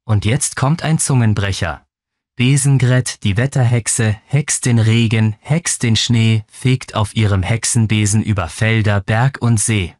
Und jetzt kommt ein Zungenbrecher. Besengret, die Wetterhexe, hext den Regen, hext den Schnee, fegt auf ihrem Hexenbesen über Felder, Berg und See.